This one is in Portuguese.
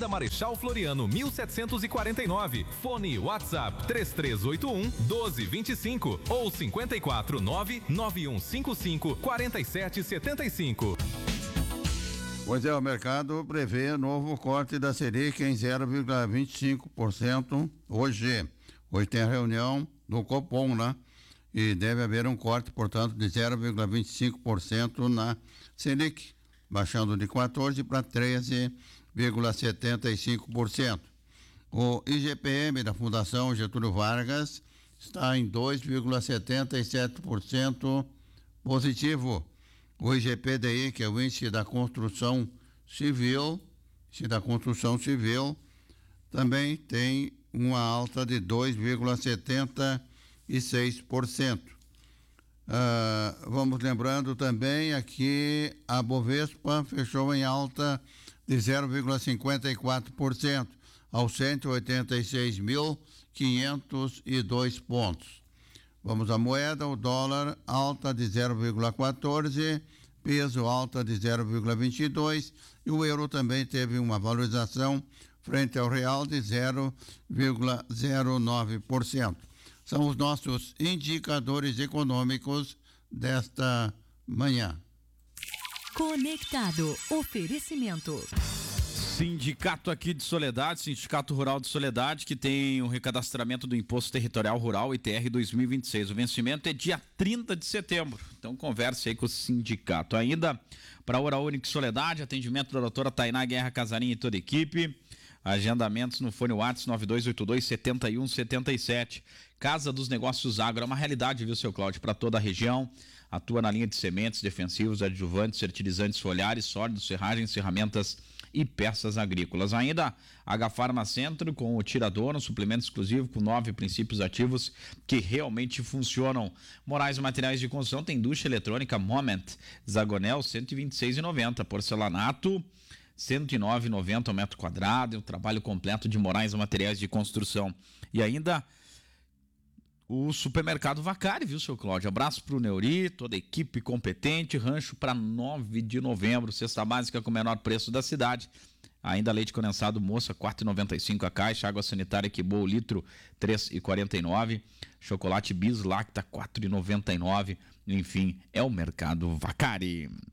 Avenida Marechal Floriano, 1749. Fone WhatsApp 3381-1225 ou 549-9155-4775. Pois é, o mercado prevê novo corte da Selic em 0,25% hoje. Hoje tem a reunião do Copom, né? E deve haver um corte, portanto, de 0,25% na Selic, baixando de 14% para 13,75%. O IGPM da Fundação Getúlio Vargas está em 2,77% positivo. O IGPDI, que é o índice da construção civil, também tem uma alta de 2,76%. Vamos lembrando também aqui a Bovespa fechou em alta de 0,54% aos 186.502 pontos. Vamos à moeda, o dólar alta de 0,14%, peso alta de 0,22% e o euro também teve uma valorização frente ao real de 0,09%. São os nossos indicadores econômicos desta manhã. Conectado. Oferecimento. Sindicato aqui de Soledade, Sindicato Rural de Soledade, que tem o recadastramento do Imposto Territorial Rural, ITR 2026. O vencimento é dia 30 de setembro. Então converse aí com o sindicato. Ainda para a Hora Única Soledade, atendimento da doutora Tainá Guerra Casarim e toda a equipe. Agendamentos no fone WhatsApp 9282-7177. Casa dos Negócios Agro é uma realidade, viu, seu Cláudio, para toda a região. Atua na linha de sementes, defensivos, adjuvantes, fertilizantes foliares, sólidos, serragens, ferramentas e peças agrícolas. Ainda H-Farma Centro com o Tirador, um suplemento exclusivo com 9 princípios ativos que realmente funcionam. Morais e Materiais de Construção tem ducha eletrônica Moment, Zagonel 126,90, porcelanato 109,90 ao metro quadrado, um trabalho completo de Morais e Materiais de Construção. E ainda o supermercado Vacari, viu, seu Cláudio? Abraço pro Neuri, toda a equipe competente, rancho para 9 de novembro, cesta básica com o menor preço da cidade. Ainda leite condensado Moça, 4,95 a caixa, água sanitária que boa, o litro, 3,49, chocolate Bis Lacta, 4,99, enfim, é o mercado Vacari.